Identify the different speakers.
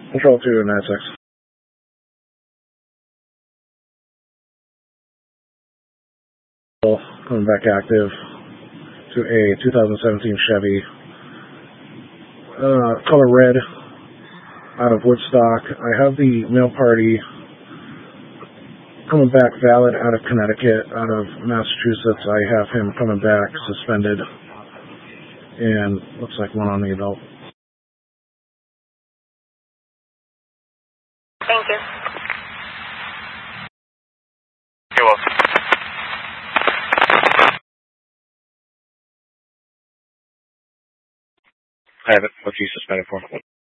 Speaker 1: Control 296. Coming back active to a 2017 Chevy, color red, out of Woodstock. I have the mail party coming back valid out of Connecticut. Out of Massachusetts, I have him coming back suspended, and looks like one on the adult.
Speaker 2: Thank you. You're welcome.
Speaker 1: I have it. What's he suspended for?